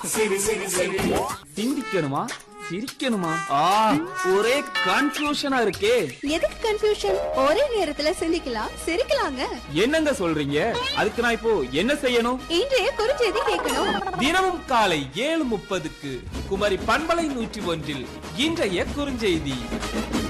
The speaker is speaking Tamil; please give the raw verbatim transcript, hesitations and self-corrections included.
சிந்திக்கணுமா சிரிக்கணுமா? ஆ, ஒரே கன்ஃபியூஷனா இருக்கே. எதுக்கு கன்ஃபியூஷன்? ஒரே நேரத்துல சிந்திக்கலாம் சிரிக்கலாங்க. என்னங்க சொல்றீங்க? அதுக்கு நான் இப்போ என்ன செய்யணும்? இன்றைய குறுஞ்செய்தி கேட்கணும். தினமும் காலை ஏழு முப்பதுக்கு குமரி பண்பலை நூற்றி ஒன்றில் இன்றைய குறுஞ்செய்தி.